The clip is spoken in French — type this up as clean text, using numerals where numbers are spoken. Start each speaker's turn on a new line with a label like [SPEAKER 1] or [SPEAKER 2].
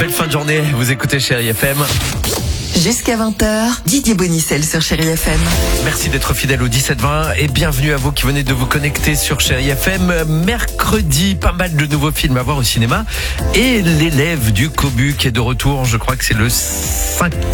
[SPEAKER 1] Belle fin de journée, vous écoutez Chérie FM.
[SPEAKER 2] Jusqu'à 20h, Didier Bonicel sur Chérie FM.
[SPEAKER 1] Merci d'être fidèle au 17-20 et bienvenue à vous qui venez de vous connecter sur Chérie FM. Mercredi, pas mal de nouveaux films à voir au cinéma et l'élève du Cobu qui est de retour, je crois que c'est le 5